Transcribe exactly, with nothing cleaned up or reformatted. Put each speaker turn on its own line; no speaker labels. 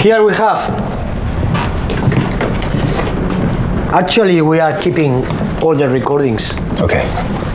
here we have. Actually, we are keeping all the recordings.
Okay.